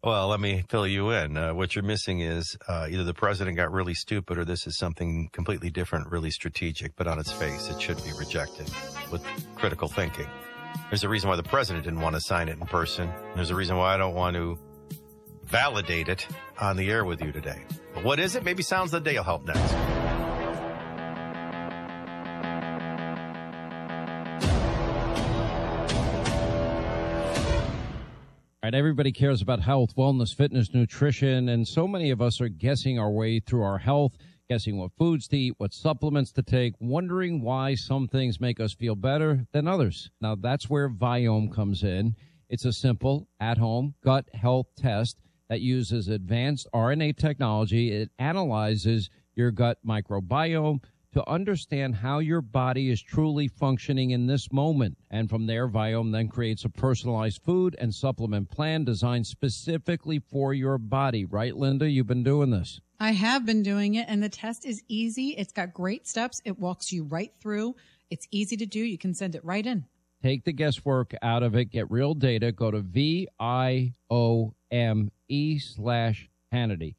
Well, let me fill you in. What you're missing is either the president got really stupid or this is something completely different, really strategic, but on its face, it should be rejected with critical thinking. There's a reason why the president didn't want to sign it in person. There's a reason why I don't want to validate it on the air with you today. But what is it? Maybe Sounds of the Day will help next. All right, everybody cares about health, wellness, fitness, nutrition, and so many of us are guessing our way through our health, guessing what foods to eat, what supplements to take, wondering why some things make us feel better than others. Now, that's where Viome comes in. It's a simple, at-home gut health test that uses advanced RNA technology. It analyzes your gut microbiome to understand how your body is truly functioning in this moment. And from there, Viome then creates a personalized food and supplement plan designed specifically for your body. Right, Linda? You've been doing this. I have been doing it, and the test is easy. It's got great steps. It walks you right through. It's easy to do. You can send it right in. Take the guesswork out of it. Get real data. Go to VIOME/Hannity.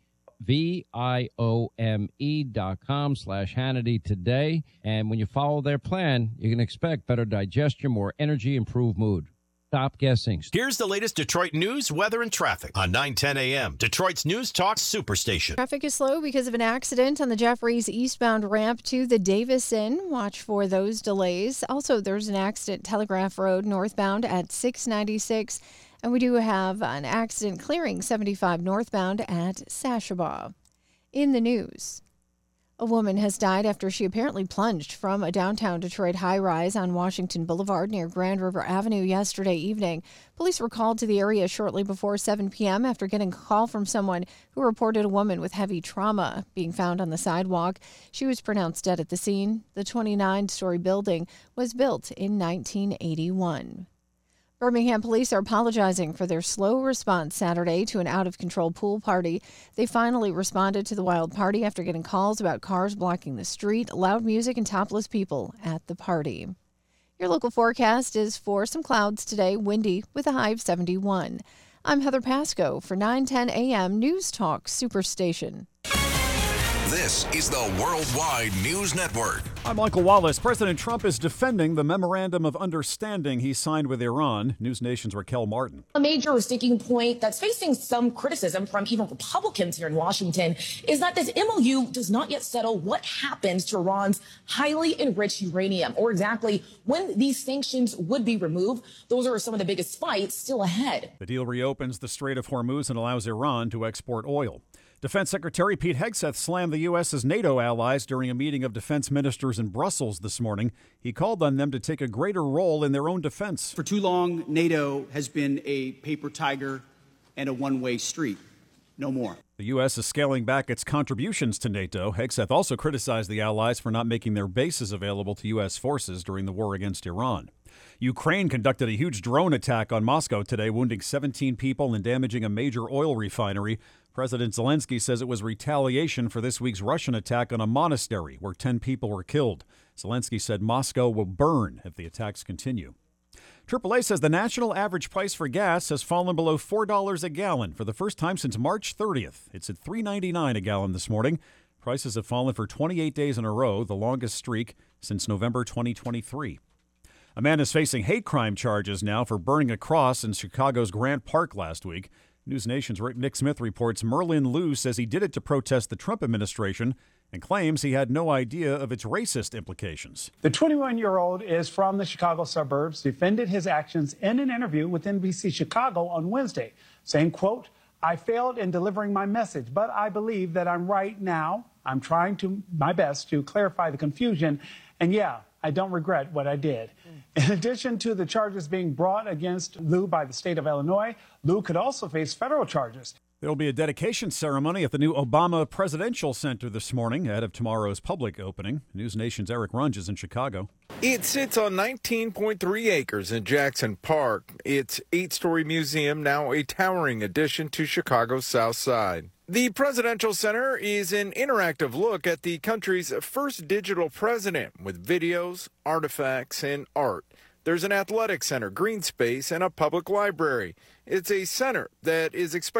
VIOME.com/Hannity today. And when you follow their plan, you can expect better digestion, more energy, improved mood. Stop guessing. Here's the latest Detroit news, weather, and traffic on 9:10 a.m. Detroit's News Talk Superstation. Traffic is slow because of an accident on the Jeffries eastbound ramp to the Davis Inn. Watch for those delays. Also, there's an accident Telegraph Road northbound at 696. And we do have an accident clearing 75 northbound at Sashabaw. In the news, a woman has died after she apparently plunged from a downtown Detroit high-rise on Washington Boulevard near Grand River Avenue yesterday evening. Police were called to the area shortly before 7 p.m. after getting a call from someone who reported a woman with heavy trauma being found on the sidewalk. She was pronounced dead at the scene. The 29-story building was built in 1981. Birmingham police are apologizing for their slow response Saturday to an out-of-control pool party. They finally responded to the wild party after getting calls about cars blocking the street, loud music, and topless people at the party. Your local forecast is for some clouds today, windy with a high of 71. I'm Heather Pasco for 9:10 a.m. News Talk Superstation. This is the Worldwide News Network. I'm Michael Wallace. President Trump is defending the memorandum of understanding he signed with Iran. News Nation's Raquel Martin. A major sticking point that's facing some criticism from even Republicans here in Washington is that this MOU does not yet settle what happens to Iran's highly enriched uranium, or exactly when these sanctions would be removed. Those are some of the biggest fights still ahead. The deal reopens the Strait of Hormuz and allows Iran to export oil. Defense Secretary Pete Hegseth slammed the U.S.'s NATO allies during a meeting of defense ministers in Brussels this morning. He called on them to take a greater role in their own defense. For too long, NATO has been a paper tiger and a one-way street. No more. The U.S. is scaling back its contributions to NATO. Hegseth also criticized the allies for not making their bases available to U.S. forces during the war against Iran. Ukraine conducted a huge drone attack on Moscow today, wounding 17 people and damaging a major oil refinery. President Zelensky says it was retaliation for this week's Russian attack on a monastery where 10 people were killed. Zelensky said Moscow will burn if the attacks continue. AAA says the national average price for gas has fallen below $4 a gallon for the first time since March 30th. It's at $3.99 a gallon this morning. Prices have fallen for 28 days in a row, the longest streak since November 2023. A man is facing hate crime charges now for burning a cross in Chicago's Grant Park last week. News Nation's Nick Smith reports Merlin Liu says he did it to protest the Trump administration and claims he had no idea of its racist implications. The 21-year-old is from the Chicago suburbs, defended his actions in an interview with NBC Chicago on Wednesday, saying, quote, "I failed in delivering my message, but I believe that I'm right now. I'm trying my best to clarify the confusion. And yeah, I don't regret what I did." In addition to the charges being brought against Liu by the state of Illinois, Liu could also face federal charges. There will be a dedication ceremony at the new Obama Presidential Center this morning ahead of tomorrow's public opening. News Nation's Eric Runge is in Chicago. It sits on 19.3 acres in Jackson Park. Its 8-story museum, now a towering addition to Chicago's South Side. The Presidential Center is an interactive look at the country's first digital president with videos, artifacts, and art. There's an athletic center, green space, and a public library. It's a center that is expected